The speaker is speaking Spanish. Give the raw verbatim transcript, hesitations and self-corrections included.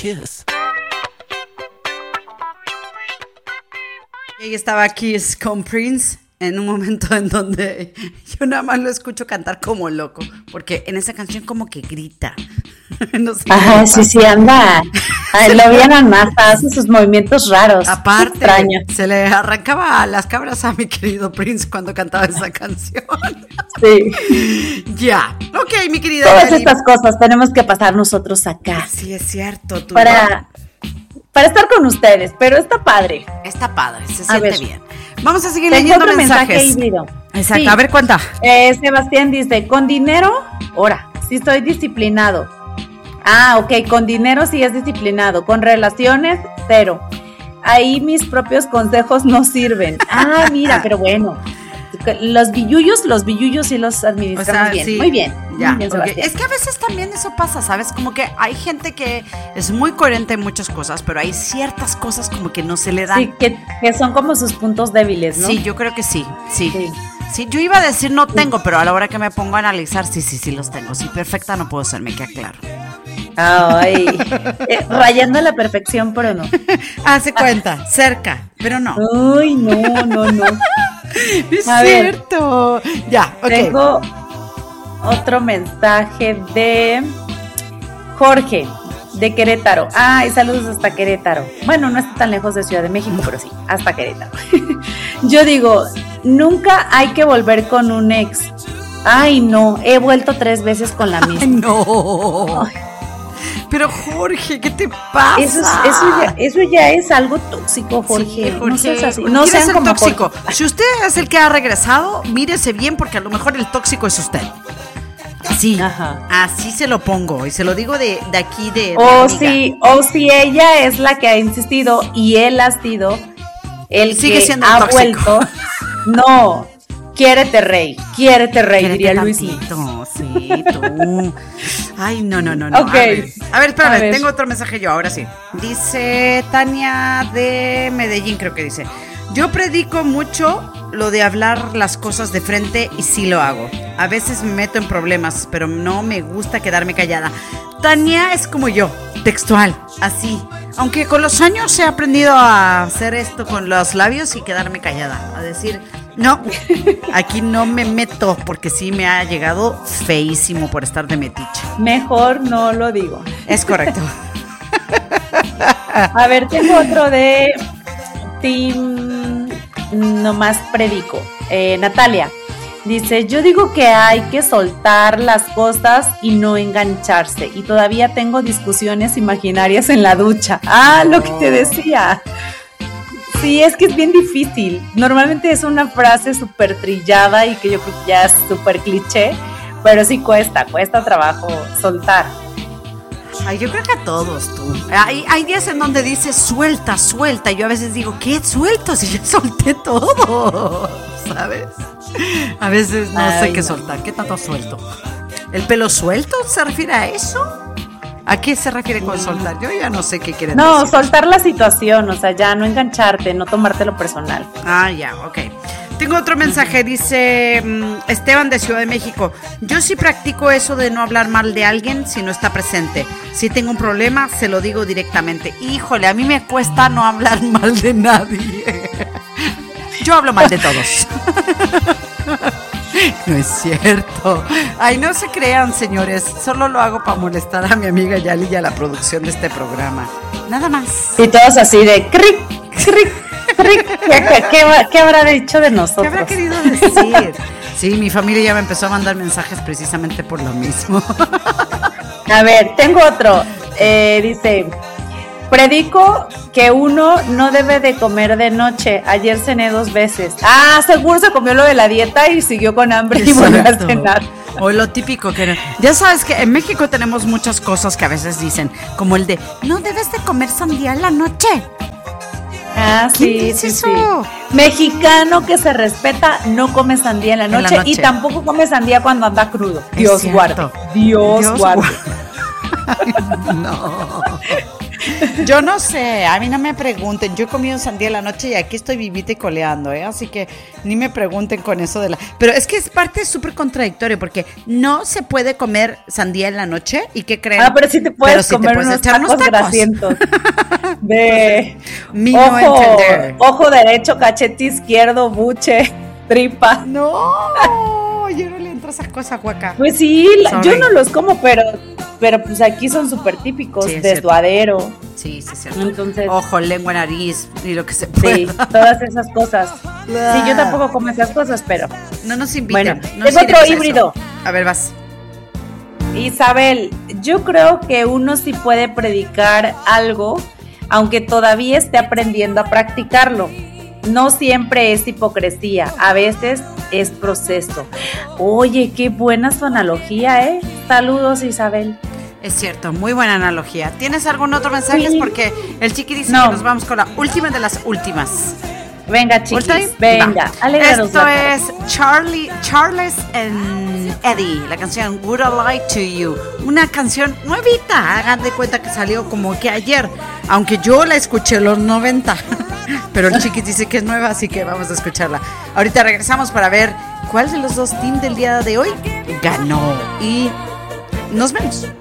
Kiss. Y ahí estaba Kiss con Prince en un momento en donde yo nada más lo escucho cantar como loco, porque en esa canción como que grita. No sé. Ajá, sí, sí, anda. Ay, lo vieron más, hace sus movimientos raros. Aparte, extraño. Se le arrancaba las cabras a mi querido Prince cuando cantaba esa canción. Sí. Ya, ok, mi querida Todas Yali. estas cosas tenemos que pasar nosotros acá. Sí, es cierto. Tú Para, para estar con ustedes, pero está padre. Está padre, se A siente ver. bien. Vamos a seguir Tengo leyendo otro mensajes. mensaje híbrido. Exacto, Sí. a ver, cuenta. Eh, Sebastián dice, con dinero, ahora, sí estoy disciplinado. Ah, ok, con dinero sí es disciplinado, con relaciones, cero. Ahí mis propios consejos no sirven. Ah, mira, pero bueno. Los billullos, los billullos sí los administramos O sea, bien. sí. Muy bien. Ya, muy bien, ok. Sebastián. Es que a veces también eso pasa, ¿sabes? Como que hay gente que es muy coherente en muchas cosas, pero hay ciertas cosas como que no se le dan. Sí, que, que son como sus puntos débiles, ¿no? Sí, yo creo que sí, sí, sí. Sí. Yo iba a decir no tengo, pero a la hora que me pongo a analizar, sí, sí, sí los tengo. Sí, perfecta no puedo ser, me queda claro. Ay, eh, rayando a la perfección, pero no. Hace cuenta, cerca, pero no. Uy, no, no, no. Es A ver. cierto. Ya, ok. Tengo otro mensaje de Jorge, de Querétaro. Ay, saludos hasta Querétaro. Bueno, no está tan lejos de Ciudad de México, pero sí, hasta Querétaro. Yo digo, nunca hay que volver con un ex. Ay, no, he vuelto tres veces con la misma. Ay, no. Ay. Pero Jorge, ¿qué te pasa? Eso, es, eso, ya, eso ya es algo tóxico, Jorge. Sí, Jorge, no seas así. ¿quién No es sean el como tóxico? Jorge. Si usted es el que ha regresado, mírese bien porque a lo mejor el tóxico es usted. Así, Ajá. así se lo pongo y se lo digo de, de aquí de, de O amiga. si, o si ella es la que ha insistido y él ha sido el Sigue que siendo ha tóxico. vuelto. No, quiérete rey, quiérete rey, Quiérete diría Luisito. tantito, sí, tú. Ay, no, no, no, no. Ok. A ver, a ver espérame, A ver. tengo otro mensaje yo, ahora sí. Dice Tania de Medellín, creo que dice: yo predico mucho lo de hablar las cosas de frente y sí lo hago. A veces me meto en problemas, pero no me gusta quedarme callada. Tania es como yo, textual, así. Aunque con los años he aprendido a hacer esto con los labios y quedarme callada, a decir, no, aquí no me meto, porque sí me ha llegado feísimo por estar de metiche. Mejor no lo digo. Es correcto. A ver, tengo otro de Team Nomás Predico. Eh, Natalia dice, yo digo que hay que soltar las cosas y no engancharse. Y todavía tengo discusiones imaginarias en la ducha. Ah, lo que te decía. Sí, es que es bien difícil. Normalmente es una frase súper trillada y que yo creo que ya es súper cliché, pero sí cuesta, cuesta trabajo soltar. Ay, yo creo que a todos, tú. Hay, hay días en donde dices suelta, suelta. Y yo a veces digo, ¿qué suelto? Si ya solté todo, ¿sabes? A veces no Ay, sé qué no. soltar. ¿Qué tanto suelto? ¿El pelo suelto se refiere a eso? ¿A qué se refiere con soltar? Yo ya no sé qué quieren No, decir. soltar la situación, o sea, ya no engancharte, no tomártelo personal. Ah, ya, ok. Tengo otro mensaje, dice mm, Esteban de Ciudad de México. Yo sí practico eso de no hablar mal de alguien si no está presente. Si tengo un problema, se lo digo directamente. Híjole, a mí me cuesta no hablar mal de nadie. Yo hablo mal de todos. No es cierto. Ay, no se crean, señores. Solo lo hago para molestar a mi amiga Yali y a la producción de este programa. Nada más. Y todos así de cric, cric, cric. ¿Qué, qué, qué habrá dicho de nosotros? ¿Qué habrá querido decir? Sí, mi familia ya me empezó a mandar mensajes precisamente por lo mismo. A ver, tengo otro. Eh, dice, predico que uno no debe de comer de noche. Ayer cené dos veces. Ah, seguro se comió lo de la dieta y siguió con hambre y volvió a Exacto. cenar. O lo típico que... Ya sabes que en México tenemos muchas cosas que a veces dicen, como el de, no debes de comer sandía en la noche. Ah, ¿Quién sí, dice sí, eso? sí. Mexicano que se respeta no come sandía en la En la noche, noche. y tampoco come sandía cuando anda crudo. Es Dios cierto. guarde. Dios, Dios guarde. guarde. No. Yo no sé, a mí no me pregunten. Yo he comido sandía en la noche y aquí estoy vivita y coleando, ¿eh? Así que ni me pregunten con eso de la... Pero es que es parte súper contradictorio porque no se puede comer sandía en la noche y ¿qué creen? Ah, pero sí te puedes sí comer te puedes unos echar tacos, unos tacos grasientos. De Mi no ojo, entender. ojo derecho, cachete izquierdo, buche, tripa. No, yo no le entro a esas cosas, guaca. Pues sí, la- Sorry. yo no los como, pero pero pues aquí son súper típicos, Sí, es desduadero. Sí, sí, es cierto. Entonces, Ojo, lengua, nariz y lo que se sí, pueda. todas esas cosas. Sí, yo tampoco como esas cosas, pero No nos inviten. Bueno, no tengo nos otro iremos a híbrido. eso. A ver, vas. Isabel, yo creo que uno sí puede predicar algo, aunque todavía esté aprendiendo a practicarlo. No siempre es hipocresía, a veces es proceso. Oye, qué buena su analogía, ¿eh? Saludos, Isabel. Es cierto, muy buena analogía. ¿Tienes algún otro mensaje? Sí. Porque el chiqui dice No. que nos vamos con la última de las últimas. Venga, chiquis, ¿Voltaire? venga, Va. alégranos Esto la tarde. es Charlie, Charles and Eddie, la canción Would I Lie to You. Una canción nuevita, hagan de cuenta que salió como que ayer, aunque yo la escuché en los noventa. Pero el chiquis dice que es nueva, así que vamos a escucharla. Ahorita regresamos para ver cuál de los dos teams del día de hoy ganó. Y nos vemos.